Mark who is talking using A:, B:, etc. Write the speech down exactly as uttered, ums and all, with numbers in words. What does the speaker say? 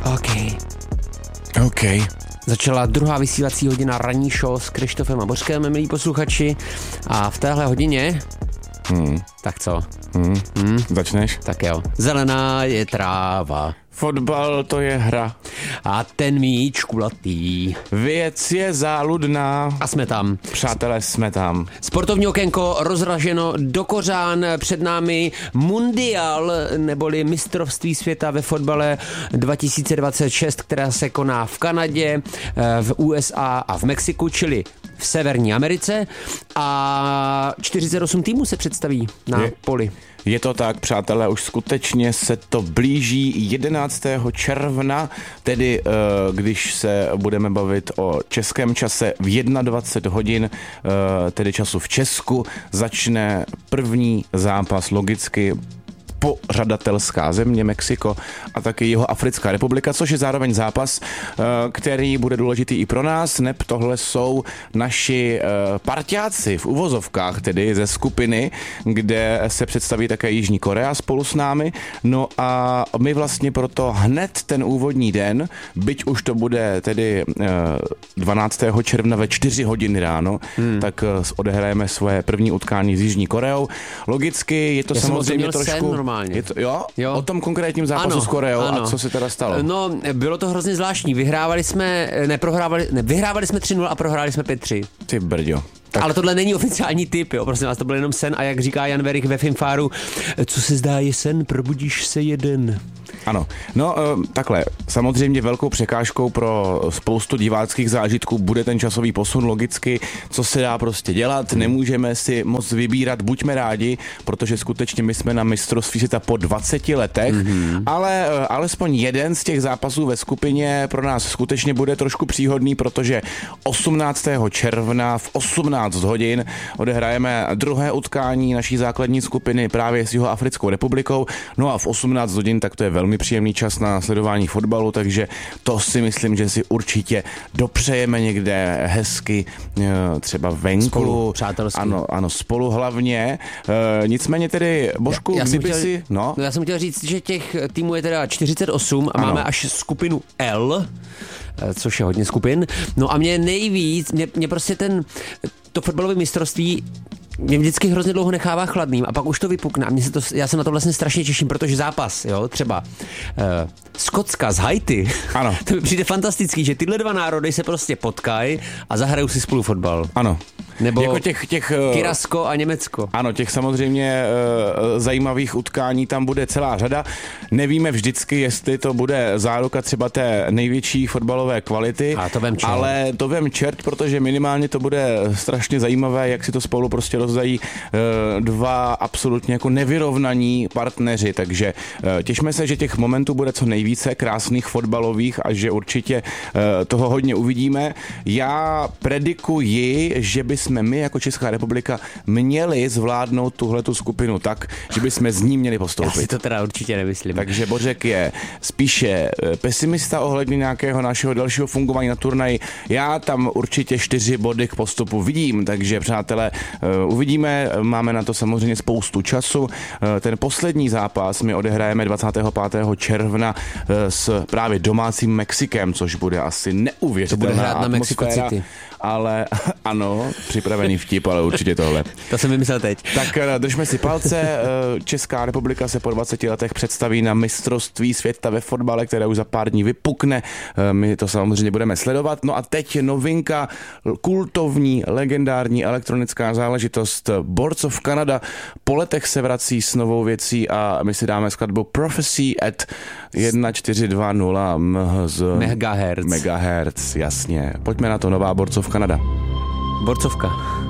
A: OK.
B: OK.
A: Začala druhá vysílací hodina ranní show s Krištofem a Bořkem, milí posluchači. A v téhle hodině...
B: Hmm.
A: Tak co?
B: Hmm.
A: Hmm?
B: Začneš?
A: Tak jo. Zelená je tráva.
B: Fotbal to je hra.
A: A ten míč kulatý.
B: Věc je záludná.
A: A jsme tam.
B: Přátelé, jsme tam.
A: Sportovní okénko rozraženo do kořán. Před námi mundial, neboli mistrovství světa ve fotbale dva tisíce dvacet šest, která se koná v Kanadě, v U S A a v Mexiku, čili v Severní Americe. A čtyřicet osm týmů se představí na
B: je,
A: poli.
B: Je to tak, přátelé, už skutečně se to blíží jedenáctého června, tedy když se budeme bavit o českém čase v dvacet jedna hodin, tedy času v Česku, začne první zápas logicky pořadatelská země Mexiko a taky Jihoafrická republika, což je zároveň zápas, který bude důležitý i pro nás, neb tohle jsou naši parťáci v uvozovkách, tedy ze skupiny, kde se představí také Jižní Korea spolu s námi. No a my vlastně proto hned ten úvodní den, byť už to bude tedy dvanáctého června ve čtyři hodiny ráno, hmm. tak odehrajeme svoje první utkání s Jižní Koreou. Logicky je to
A: Já
B: samozřejmě trošku... Je to, jo?
A: jo?
B: O tom konkrétním zápasu
A: ano,
B: s Koreou
A: ano.
B: A co se teda stalo?
A: No, bylo to hrozně zvláštní. Vyhrávali jsme, neprohrávali, ne, vyhrávali jsme tři nula a prohráli jsme pět tři.
B: Ty brďo. Tak.
A: Ale tohle není oficiální tip, jo, prosím vás, to byl jenom sen a jak říká Jan Werich ve Filmfáru, co se zdá je sen, probudíš se jeden.
B: Ano, no takhle, samozřejmě velkou překážkou pro spoustu diváckých zážitků bude ten časový posun logicky, co se dá prostě dělat, nemůžeme si moc vybírat, buďme rádi, protože skutečně my jsme na mistrovství světa po dvaceti letech, mm-hmm. ale alespoň jeden z těch zápasů ve skupině pro nás skutečně bude trošku příhodný, protože osmnáctého června v osmnáct hodin odehrajeme druhé utkání naší základní skupiny právě s Jihoafrickou republikou, no a v osmnáct hodin tak to je velmi příjemný čas na sledování fotbalu, takže to si myslím, že si určitě dopřejeme někde hezky, třeba venku.
A: Spolu, přátelsky.
B: Ano, ano, spolu hlavně. E, nicméně tedy, Božku,
A: já, já
B: kdyby
A: chtěl,
B: si... No?
A: no já jsem chtěl říct, že těch týmů je teda čtyřicet osm a ano. Máme až skupinu L, což je hodně skupin. No a mě nejvíc, mě, mě prostě ten, to fotbalové mistrovství mě vždycky hrozně dlouho nechává chladným a pak už to vypukne a mě se to, já se na to vlastně strašně těším, protože zápas, jo, třeba uh, Skotska z Haiti,
B: ano.
A: To mi přijde fantastický, že tyhle dva národy se prostě potkají a zahrajou si spolu fotbal.
B: Ano.
A: Nebo
B: jako těch, těch,
A: Kyrasko a Německo.
B: Ano, těch samozřejmě uh, zajímavých utkání tam bude celá řada. Nevíme vždycky, jestli to bude záruka třeba té největší fotbalové kvality,
A: a to vem čert.
B: Ale to vem čert, protože minimálně to bude strašně zajímavé, jak si to spolu prostě rozdají uh, dva absolutně jako nevyrovnaní partneři, takže uh, těšme se, že těch momentů bude co nejvíce krásných fotbalových a že určitě uh, toho hodně uvidíme. Já predikuji, že by jsme my jako Česká republika měli zvládnout tuhletu skupinu tak, že bychom z ní měli postoupit.
A: Já si to teda určitě nemyslím.
B: Takže Bořek je spíše pesimista ohledně nějakého našeho dalšího fungování na turnaji. Já tam určitě čtyři body k postupu vidím, takže přátelé, uvidíme, máme na to samozřejmě spoustu času. Ten poslední zápas my odehrajeme dvacátého pátého června s právě domácím Mexikem, což bude asi neuvěřitelná
A: to bude hrát
B: atmosféra.
A: Na Mexico City.
B: Ale ano, připravený vtip, ale určitě tohle.
A: To jsem vymyslel teď.
B: Tak držme si palce. Česká republika se po dvaceti letech představí na mistrovství světa ve fotbale, které už za pár dní vypukne. My to samozřejmě budeme sledovat. No a teď novinka, kultovní, legendární elektronická záležitost Boards of Canada. Po letech se vrací s novou věcí a my si dáme skladbu Prophecy at jedna čtyři dva nula
A: megahertz.
B: Megahertz, jasně. Pojďme na to, nová Boards of Canada.
A: Borcovka.